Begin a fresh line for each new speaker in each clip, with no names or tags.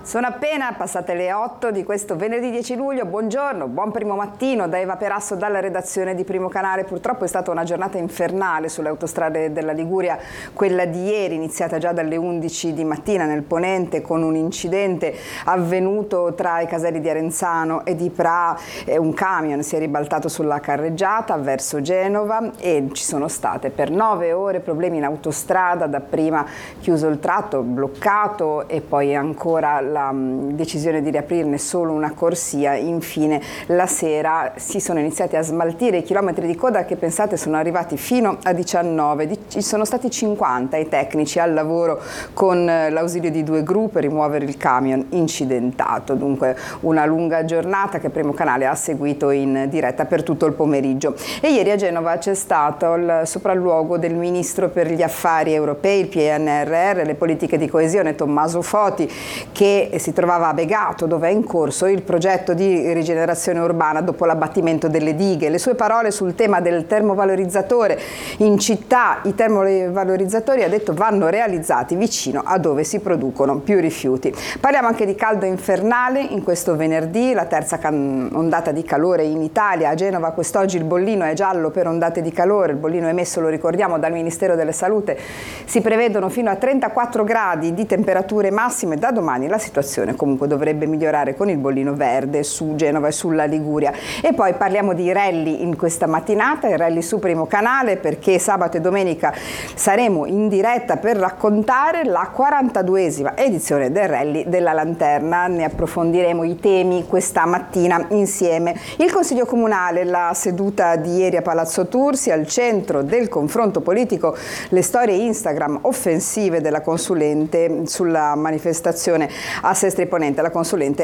Sono appena passate le 8 di questo venerdì 10 luglio, buongiorno, buon primo mattino da Eva Perasso dalla redazione di Primo Canale. Purtroppo è stata una giornata infernale sulle autostrade della Liguria, quella di ieri, iniziata già dalle 11 di mattina nel Ponente con un incidente avvenuto tra i caselli di Arenzano e di Pra. Un camion si è ribaltato sulla carreggiata verso Genova e ci sono state per 9 ore problemi in autostrada, dapprima chiuso il tratto, bloccato e poi ancora la decisione di riaprirne solo una corsia. Infine la sera si sono iniziati a smaltire i chilometri di coda che, pensate, sono arrivati fino a 19. Ci sono stati 50 i tecnici al lavoro con l'ausilio di 2 gru per rimuovere il camion incidentato. Dunque una lunga giornata che Primo Canale ha seguito in diretta per tutto il pomeriggio. E ieri a Genova c'è stato il sopralluogo del ministro per gli affari europei, il PNRR, le politiche di coesione, Tommaso Foti, che si trovava a Begato, dove è in corso il progetto di rigenerazione urbana dopo l'abbattimento delle dighe. Le sue parole sul tema del termovalorizzatore in città: i termovalorizzatori, ha detto, vanno realizzati vicino a dove si producono più rifiuti. Parliamo anche di caldo infernale in questo venerdì, la terza ondata di calore in Italia. A Genova quest'oggi il bollino è giallo per ondate di calore, il bollino emesso, lo ricordiamo, dal Ministero della Salute. Si prevedono fino a 34 gradi di temperature massime. Da domani la situazione comunque dovrebbe migliorare con il bollino verde su Genova e sulla Liguria. E poi parliamo di rally in questa mattinata, il rally su Primo Canale, perché sabato e domenica saremo in diretta per raccontare la 42esima edizione del rally della Lanterna. Ne approfondiremo i temi questa mattina insieme. Il Consiglio Comunale, la seduta di ieri a Palazzo Tursi, al centro del confronto politico le storie Instagram offensive della consulente sulla manifestazione a Sestri Ponente, la consulente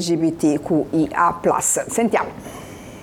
LGBTQIA+. Sentiamo.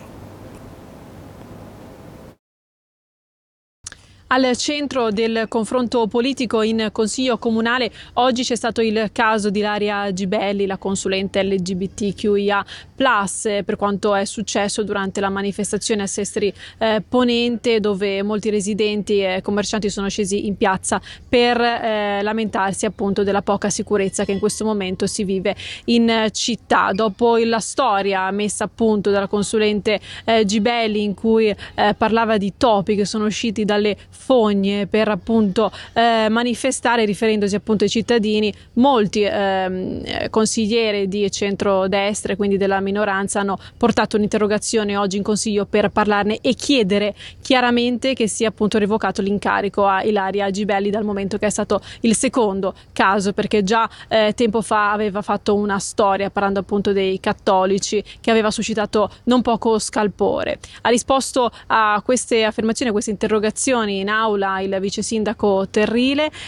Al centro del confronto politico in Consiglio Comunale oggi c'è stato il caso di Ilaria Gibelli, la consulente LGBTQIA+, per quanto è successo durante la manifestazione a Sestri Ponente, dove molti residenti e commercianti sono scesi in piazza per lamentarsi appunto della poca sicurezza che in questo momento si vive in città. Dopo la storia messa a punto dalla consulente Gibelli, in cui parlava di topi che sono usciti dalle fogne per appunto manifestare, riferendosi appunto ai cittadini, molti consiglieri di centrodestra, quindi della minoranza, hanno portato un'interrogazione oggi in Consiglio per parlarne e chiedere chiaramente che sia appunto revocato l'incarico a Ilaria Gibelli, dal momento che è stato il secondo caso, perché già tempo fa aveva fatto una storia parlando appunto dei cattolici che aveva suscitato non poco scalpore. Ha risposto a queste affermazioni, a queste interrogazioni in aula il vice sindaco Terrile,